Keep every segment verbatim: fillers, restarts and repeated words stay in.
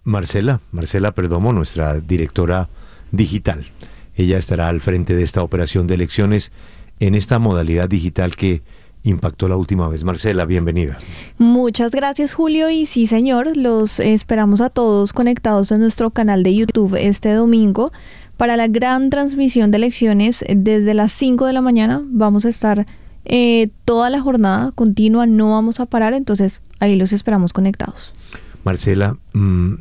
Marcela, Marcela Perdomo, nuestra directora digital. Ella estará al frente de esta operación de elecciones en esta modalidad digital que impactó la última vez. Marcela, bienvenida. Muchas gracias, Julio, y sí, señor, los esperamos a todos conectados en nuestro canal de YouTube este domingo para la gran transmisión de elecciones desde las cinco de la mañana. Vamos a estar eh, toda la jornada continua, no vamos a parar, entonces ahí los esperamos conectados. Marcela, mmm,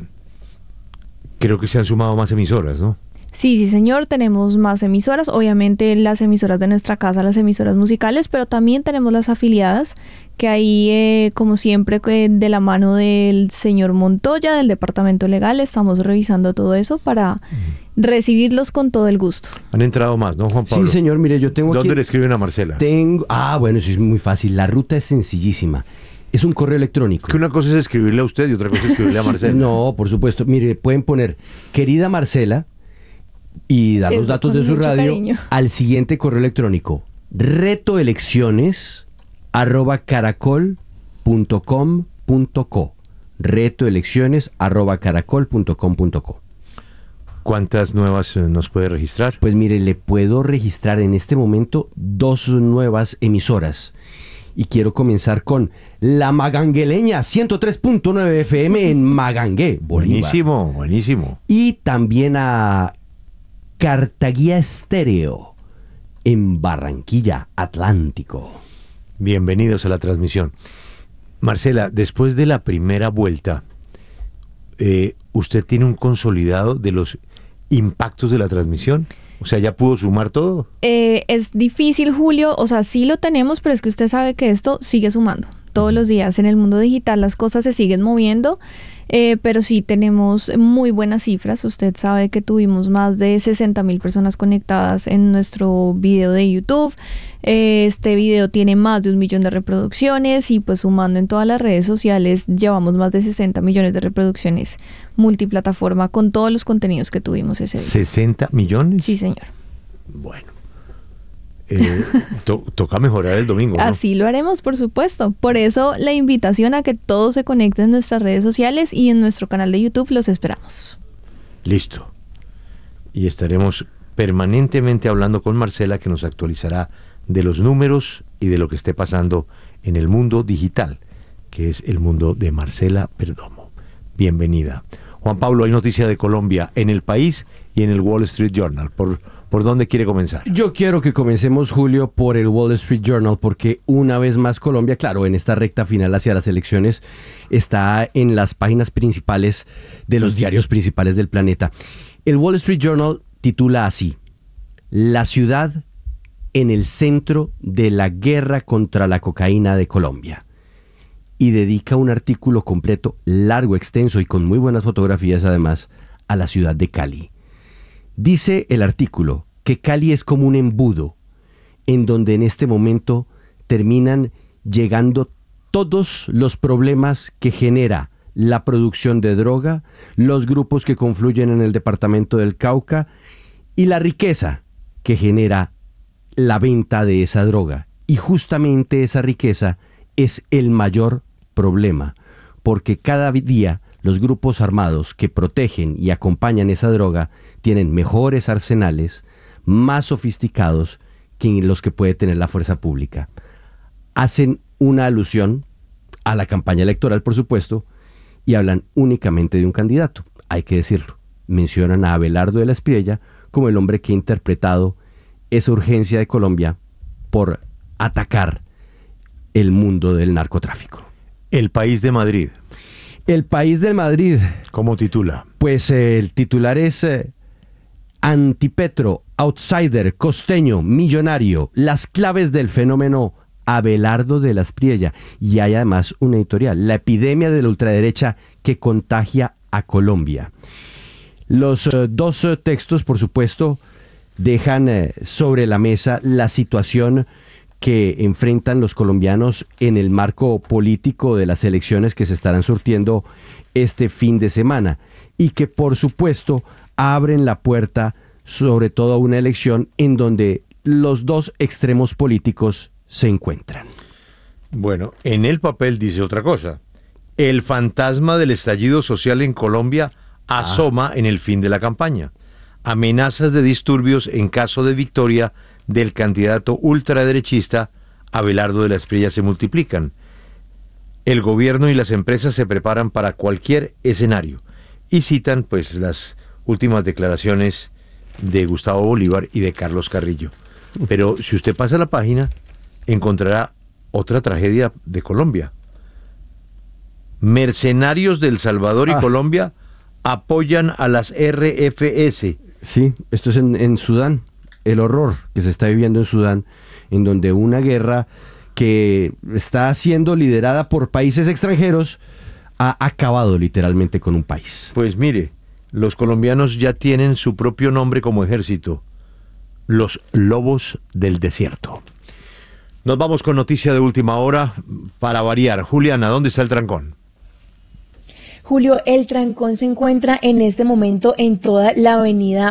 creo que se han sumado más emisoras, ¿no? Sí, sí, señor, tenemos más emisoras, obviamente las emisoras de nuestra casa, las emisoras musicales, pero también tenemos las afiliadas, que ahí, eh, como siempre, eh, de la mano del señor Montoya, del Departamento Legal, estamos revisando todo eso para mm. recibirlos con todo el gusto. Han entrado más, ¿no, Juan Pablo? Sí, señor, mire, yo tengo ¿Dónde aquí, le escriben a Marcela? Tengo, ah, bueno, eso es muy fácil, la ruta es sencillísima. Es un correo electrónico. Es que una cosa es escribirle a usted y otra cosa es escribirle a Marcela. No, por supuesto. Mire, pueden poner, querida Marcela, y dar los datos de su radio cariño. Al siguiente correo electrónico, retoelecciones arroba caracol punto com punto co. retoelecciones arroba caracol punto com punto co. ¿Cuántas nuevas nos puede registrar? Pues mire, le puedo registrar en este momento dos nuevas emisoras. Y quiero comenzar con La Magangueleña, ciento tres punto nueve F M en Magangué, Bolívar. Buenísimo, buenísimo. Y también a Cartaguía Estéreo en Barranquilla, Atlántico. Bienvenidos a la transmisión. Marcela, después de la primera vuelta, eh, ¿usted tiene un consolidado de los impactos de la transmisión? O sea, ¿ya pudo sumar todo? Eh, es difícil, Julio. O sea, sí lo tenemos, pero es que usted sabe que esto sigue sumando. Todos los días en el mundo digital las cosas se siguen moviendo, eh, pero sí tenemos muy buenas cifras. Usted sabe que tuvimos más de sesenta mil personas conectadas en nuestro video de YouTube. Eh, este video tiene más de un millón de reproducciones y pues sumando en todas las redes sociales llevamos más de sesenta millones de reproducciones multiplataforma con todos los contenidos que tuvimos ese día. ¿sesenta millones? Sí, señor. Bueno. Eh, to- toca mejorar el domingo, ¿no? Así lo haremos, por supuesto. Por eso la invitación a que todos se conecten en nuestras redes sociales y en nuestro canal de YouTube los esperamos. Listo. Y estaremos permanentemente hablando con Marcela, que nos actualizará de los números y de lo que esté pasando en el mundo digital, que es el mundo de Marcela Perdomo. Bienvenida. Juan Pablo, hay noticia de Colombia en El País y en el Wall Street Journal. ¿Por, por dónde quiere comenzar? Yo quiero que comencemos, Julio, por el Wall Street Journal, porque una vez más Colombia, claro, en esta recta final hacia las elecciones, está en las páginas principales de los diarios principales del planeta. El Wall Street Journal titula así: La ciudad en el centro de la guerra contra la cocaína de Colombia. Y dedica un artículo completo, largo, extenso y con muy buenas fotografías además, a la ciudad de Cali. Dice el artículo que Cali es como un embudo en donde en este momento terminan llegando todos los problemas que genera la producción de droga, los grupos que confluyen en el departamento del Cauca y la riqueza que genera la venta de esa droga. Y justamente esa riqueza es el mayor problema, porque cada día los grupos armados que protegen y acompañan esa droga tienen mejores arsenales, más sofisticados que los que puede tener la fuerza pública. Hacen una alusión a la campaña electoral, por supuesto, y hablan únicamente de un candidato, hay que decirlo. Mencionan a Abelardo de la Espriella como el hombre que ha interpretado esa urgencia de Colombia por atacar el mundo del narcotráfico. El País de Madrid. El País de Madrid. ¿Cómo titula? Pues eh, el titular es eh, Antipetro, outsider, costeño, millonario, las claves del fenómeno Abelardo de la Espriella. Y hay además una editorial, la epidemia de la ultraderecha que contagia a Colombia. Los eh, dos eh, textos, por supuesto, dejan eh, sobre la mesa la situación que enfrentan los colombianos en el marco político de las elecciones que se estarán surtiendo este fin de semana y que por supuesto abren la puerta sobre todo a una elección en donde los dos extremos políticos se encuentran. Bueno, en el papel dice otra cosa. El fantasma del estallido social en Colombia asoma ah. en el fin de la campaña. Amenazas de disturbios en caso de victoria del candidato ultraderechista Abelardo de la Espriella se multiplican. El gobierno y las empresas se preparan para cualquier escenario y citan pues las últimas declaraciones de Gustavo Bolívar y de Carlos Carrillo. Pero si usted pasa la página, encontrará otra tragedia de Colombia. Mercenarios de El Salvador y ah. Colombia apoyan a las R F S. Sí, esto es en, en Sudán, el horror que se está viviendo en Sudán, en donde una guerra que está siendo liderada por países extranjeros ha acabado literalmente con un país. Pues mire, los colombianos ya tienen su propio nombre como ejército, los Lobos del Desierto. Nos vamos con noticia de última hora para variar. Juliana, ¿dónde está el trancón? Julio, el trancón se encuentra en este momento en toda la avenida